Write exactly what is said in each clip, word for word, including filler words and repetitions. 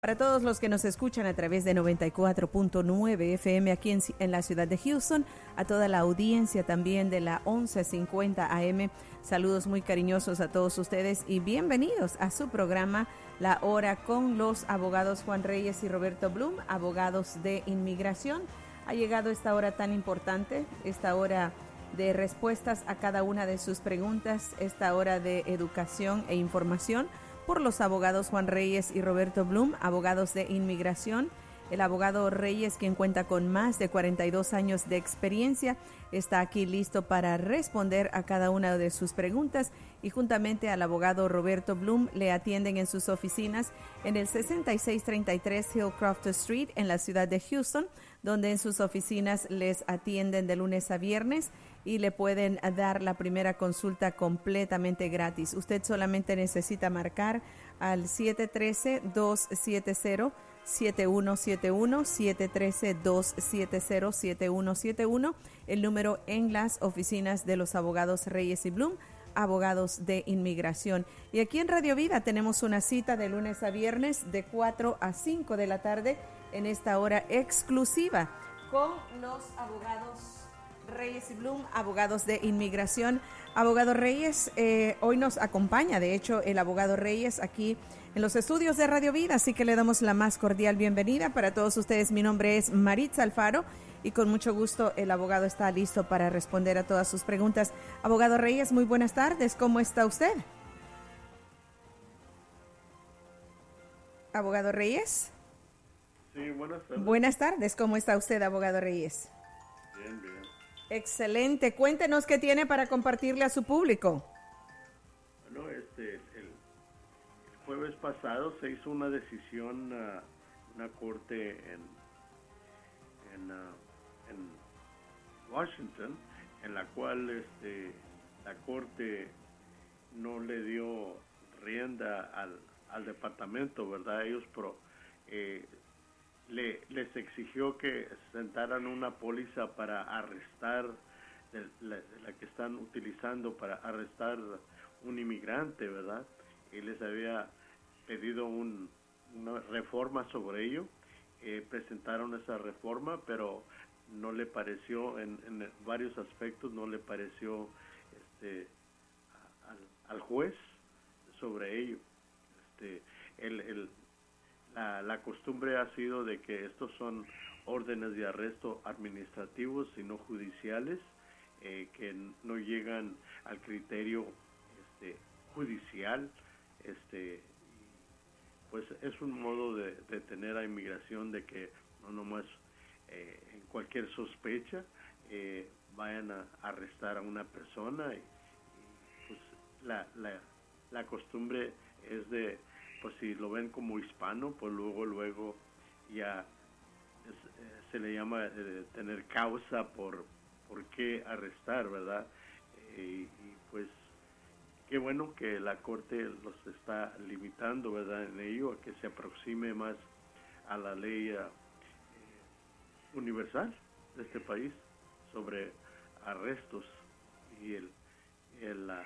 Para todos los que nos escuchan a través de noventa y cuatro punto nueve F M aquí en, en la ciudad de Houston, a toda la audiencia también de la once cincuenta A M, saludos muy cariñosos a todos ustedes y bienvenidos a su programa La Hora con los abogados Juan Reyes y Roberto Bloom, abogados de inmigración. Ha llegado esta hora tan importante, esta hora de respuestas a cada una de sus preguntas, esta hora de educación e información por los abogados Juan Reyes y Roberto Bloom, abogados de inmigración. El abogado Reyes, quien cuenta con más de cuarenta y dos años de experiencia, está aquí listo para responder a cada una de sus preguntas y juntamente al abogado Roberto Bloom le atienden en sus oficinas en el sesenta y seis treinta y tres Hillcroft Street en la ciudad de Houston, donde en sus oficinas les atienden de lunes a viernes y le pueden dar la primera consulta completamente gratis. Usted solamente necesita marcar al siete uno tres, dos siete cero, siete uno siete uno, siete uno tres, dos siete cero, siete uno siete uno, el número en las oficinas de los abogados Reyes y Bloom, abogados de inmigración. Y aquí en Radio Vida tenemos una cita de lunes a viernes de cuatro a cinco de la tarde en esta hora exclusiva con los abogados Reyes y Bloom, abogados de inmigración. Abogado Reyes, eh, hoy nos acompaña, de hecho, el abogado Reyes aquí en los estudios de Radio Vida, así que le damos la más cordial bienvenida para todos ustedes. Mi nombre es Maritza Alfaro y con mucho gusto el abogado está listo para responder a todas sus preguntas. Abogado Reyes, muy buenas tardes, ¿cómo está usted? Abogado Reyes. Sí, buenas tardes. Buenas tardes, ¿cómo está usted, abogado Reyes? Bien, bien. Excelente. Cuéntenos qué tiene para compartirle a su público. Bueno, este, el, el jueves pasado se hizo una decisión, uh, una corte en, en, uh, en Washington, en la cual este, la corte no le dio rienda al, al departamento, ¿verdad? Ellos pro, eh, Le, les exigió que sentaran una póliza para arrestar, de la, de la que están utilizando para arrestar un inmigrante, ¿verdad? Y les había pedido un, una reforma sobre ello. Eh, presentaron esa reforma, pero no le pareció, en, en varios aspectos, no le pareció este, al, al juez sobre ello. Este, el, el La, la costumbre ha sido de que estos son órdenes de arresto administrativos y no judiciales, eh, que no llegan al criterio este, judicial. Este, pues es un modo de, de tener a inmigración, de que no nomás eh, en cualquier sospecha eh, vayan a arrestar a una persona. Y, y pues la, la, la costumbre es de, pues si lo ven como hispano, pues luego, luego ya es, eh, se le llama eh, tener causa por, por qué arrestar, ¿verdad? Eh, y pues qué bueno que la Corte los está limitando, ¿verdad? En ello, a que se aproxime más a la ley eh, universal de este país sobre arrestos y el, el, la,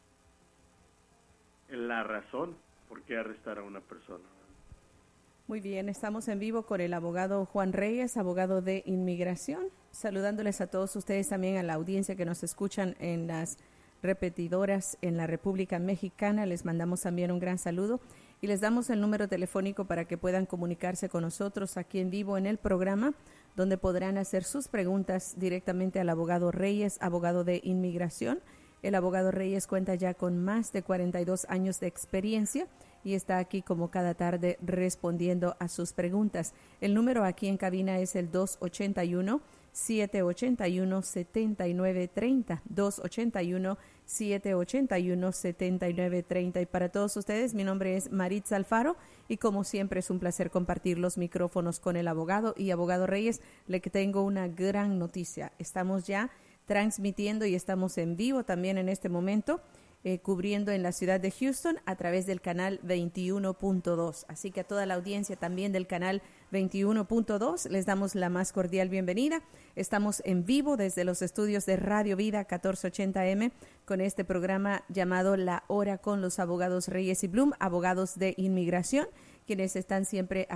la razón por qué arrestar a una persona. Muy bien, estamos en vivo con el abogado Juan Reyes, abogado de inmigración, saludándoles a todos ustedes, también a la audiencia que nos escuchan en las repetidoras en la República Mexicana. Les mandamos también un gran saludo y les damos el número telefónico para que puedan comunicarse con nosotros aquí en vivo en el programa, donde podrán hacer sus preguntas directamente al abogado Reyes, abogado de inmigración. El abogado Reyes cuenta ya con más de cuarenta y dos años de experiencia y está aquí como cada tarde respondiendo a sus preguntas. El número aquí en cabina es el dos ocho uno, siete ocho uno, siete nueve tres cero, dos ocho uno, siete ocho uno, siete nueve tres cero. Y para todos ustedes, mi nombre es Maritza Alfaro y como siempre es un placer compartir los micrófonos con el abogado. Y abogado Reyes, le tengo una gran noticia. Estamos ya transmitiendo y estamos en vivo también en este momento eh, cubriendo en la ciudad de Houston a través del canal veintiuno punto dos. Así que a toda la audiencia también del canal veintiuno punto dos les damos la más cordial bienvenida. Estamos en vivo desde los estudios de Radio Vida catorce ochenta A M con este programa llamado La Hora con los abogados Reyes y Blum, abogados de inmigración, quienes están siempre